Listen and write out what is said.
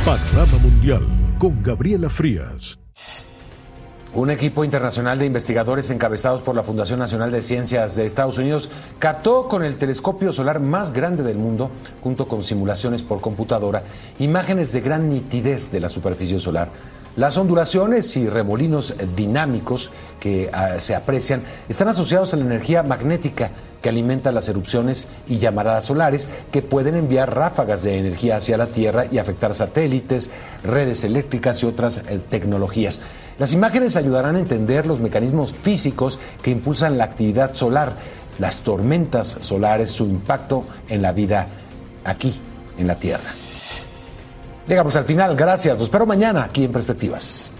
Panorama Mundial con Gabriela Frías. Un equipo internacional de investigadores encabezados por la Fundación Nacional de Ciencias de Estados Unidos captó con el telescopio solar más grande del mundo, junto con simulaciones por computadora, imágenes de gran nitidez de la superficie solar. Las ondulaciones y remolinos dinámicos que se aprecian están asociados a la energía magnética que alimenta las erupciones y llamaradas solares que pueden enviar ráfagas de energía hacia la Tierra y afectar satélites, redes eléctricas y otras tecnologías. Las imágenes ayudarán a entender los mecanismos físicos que impulsan la actividad solar, las tormentas solares, su impacto en la vida aquí, en la Tierra. Llegamos al final, gracias. Los espero mañana aquí en Perspectivas.